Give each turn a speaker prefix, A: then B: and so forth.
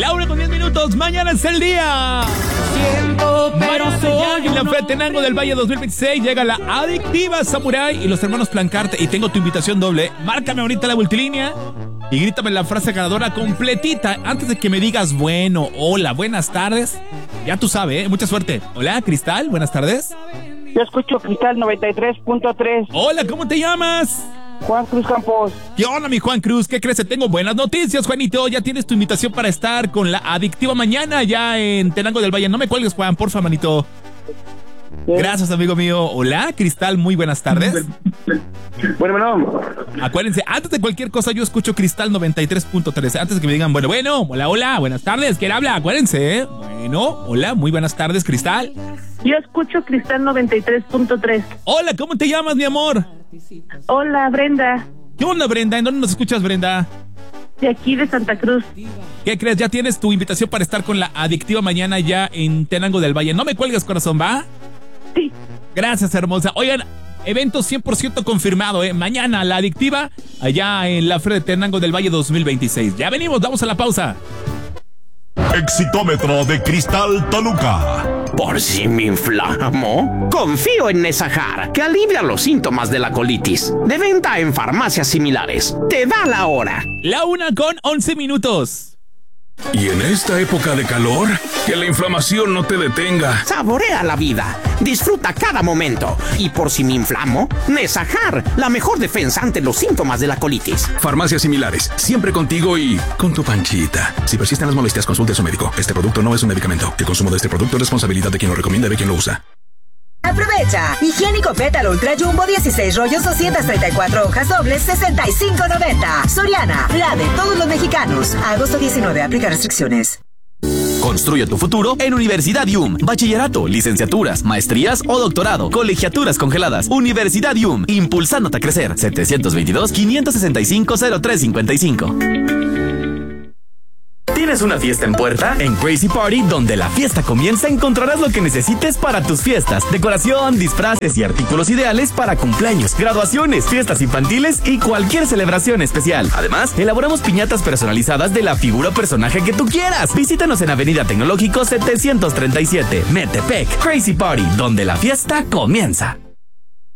A: La 1:10. Mañana es el día. Maratón en la Feria Tenango del Valle 2026. Llega la Adictiva Samurai y los hermanos Plancarte. Y tengo tu invitación doble. Márcame ahorita la multilínea y grítame la frase ganadora completita antes de que me digas bueno, hola, buenas tardes. Ya tú sabes, mucha suerte. Hola, Cristal, buenas tardes.
B: Yo escucho Cristal 93.3.
A: Hola, ¿cómo te llamas?
B: Juan Cruz Campos.
A: ¿Qué onda, mi Juan Cruz? ¿Qué crees? Te tengo buenas noticias, Juanito. Ya tienes tu invitación para estar con la Adictiva mañana allá en Tenango del Valle. No me cuelgues, Juan, porfa, manito. Gracias, amigo mío. Hola, Cristal, muy buenas tardes.
B: Bueno.
A: Acuérdense, antes de cualquier cosa, yo escucho Cristal 93.3. Antes de que me digan, bueno, hola, buenas tardes. ¿Quién habla? Acuérdense, ¿eh? Bueno, hola, muy buenas tardes, Cristal.
C: Yo escucho Cristal 93.3.
A: Hola, ¿cómo te llamas, mi amor?
C: Hola, Brenda.
A: ¿Qué onda, Brenda? ¿En dónde nos escuchas, Brenda?
C: De aquí, de Santa Cruz.
A: ¿Qué crees? Ya tienes tu invitación para estar con la Adictiva mañana ya en Tenango del Valle. No me cuelgues, corazón, ¿va?
C: Sí.
A: Gracias, hermosa. Oigan, evento 100% confirmado, ¿eh? Mañana la Adictiva allá en la Feria de Tenango del Valle 2026. Ya venimos, vamos a la pausa.
D: Exitómetro de Cristal Toluca.
E: Por si me inflamo, confío en Nesajar, que alivia los síntomas de la colitis. De venta en farmacias similares. Te da la hora.
A: La 1:11.
F: Y en esta época de calor, que la inflamación no te detenga.
E: Saborea la vida. Disfruta cada momento. Y por si me inflamo, Nesajar, la mejor defensa ante los síntomas de la colitis.
F: Farmacias similares, siempre contigo y con tu panchita. Si persisten las molestias, consulte a su médico. Este producto no es un medicamento. El consumo de este producto es responsabilidad de quien lo recomienda y de quien lo usa.
G: Aprovecha. Higiénico Pétalo Ultra Jumbo 16 rollos 234 hojas dobles 65.90. Soriana, la de todos los mexicanos. Agosto 19, aplica restricciones.
H: Construye tu futuro en Universidad IUM. Bachillerato, licenciaturas, maestrías o doctorado. Colegiaturas congeladas. Universidad IUM. Impulsándote a crecer. 722-565-0355. ¿Tienes una fiesta en puerta? En Crazy Party, donde la fiesta comienza, encontrarás lo que necesites para tus fiestas. Decoración, disfraces y artículos ideales para cumpleaños, graduaciones, fiestas infantiles y cualquier celebración especial. Además, elaboramos piñatas personalizadas de la figura o personaje que tú quieras. Visítanos en Avenida Tecnológico 737, Metepec. Crazy Party, donde la fiesta comienza.